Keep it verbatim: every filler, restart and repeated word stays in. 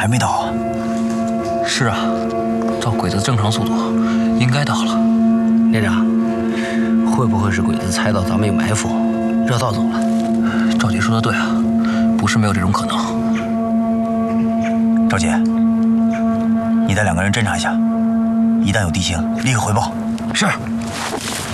还没到啊？ 是啊，照鬼子正常速度，应该到了。 连长，会不会是鬼子猜到咱们有埋伏，绕道走了？ 赵姐说的对啊，不是没有这种可能。 赵姐，你带两个人侦查一下，一旦有地形，立刻回报。 是。